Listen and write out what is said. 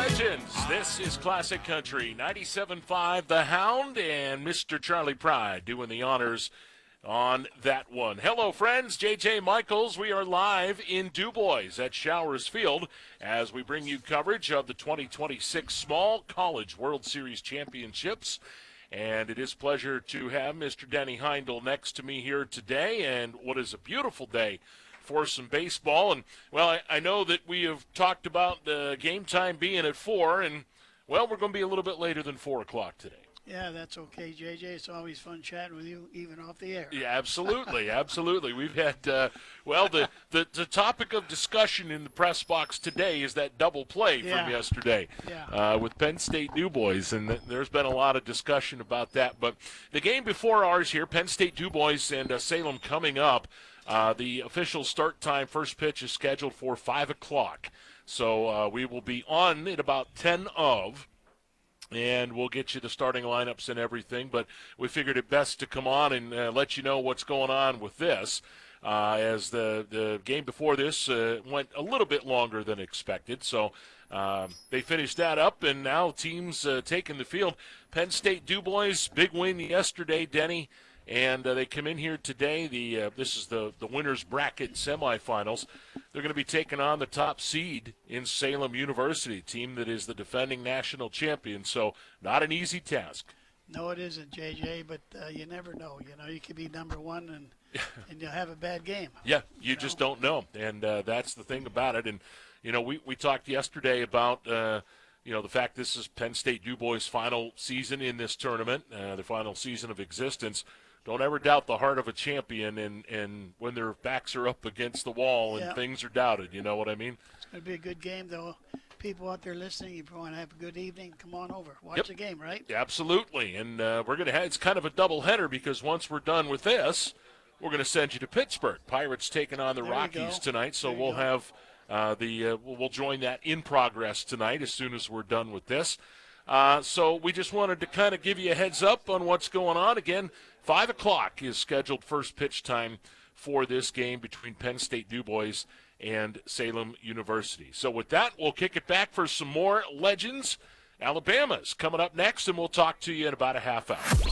Legends. This is Classic Country 97.5 The Hound and Mr. Charlie Pride doing the honors on that one. Hello, friends. J.J. Michaels. We are live in DuBois at Showers Field as we bring you coverage of the 2026 Small College World Series Championships. And it is a pleasure to have Mr. Denny Heindel next to me here today. And what is a beautiful day for some baseball. And, well, I know that we have talked about the game time being at 4, and, well, we're going to be a little bit later than 4 o'clock today. Yeah, that's okay, JJ. It's always fun chatting with you, even off the air. Yeah, absolutely, absolutely. We've had, well, the topic of discussion in the press box today is that double play from yesterday with Penn State DuBois, and there's been a lot of discussion about that. But the game before ours here, Penn State DuBois and Salem coming up, the official start time, first pitch is scheduled for 5 o'clock. So we will be on at about 10 of. And we'll get you the starting lineups and everything. But we figured it best to come on and let you know what's going on with this. As the game before this went a little bit longer than expected. So they finished that up, and now teams taking the field. Penn State DuBois, big win yesterday, Denny. And they come in here today. This is the winners bracket semifinals. They're going to be taking on the top seed in Salem University, team that is the defending national champion. So not an easy task. No, it isn't, JJ, but you never know. You know, you could be number one and you'll have a bad game. Yeah, you just don't know. And that's the thing about it. And, you know, we talked yesterday about the fact this is Penn State DuBois' final season in this tournament, the final season of existence. Don't ever doubt the heart of a champion and when their backs are up against the wall and things are doubted. You know what I mean? It's going to be a good game, though. People out there listening, if you want to have a good evening, come on over. Watch the game, right? Absolutely. And we're going to have – it's kind of a doubleheader because once we're done with this, we're going to send you to Pittsburgh. Pirates taking on the Rockies tonight, so we'll have we'll join that in progress tonight as soon as we're done with this. So we just wanted to kind of give you a heads up on what's going on. Again, 5 o'clock is scheduled first pitch time for this game between Penn State DuBois and Salem University. So with that, we'll kick it back for some more Legends. Alabama's coming up next, and we'll talk to you in about a half hour.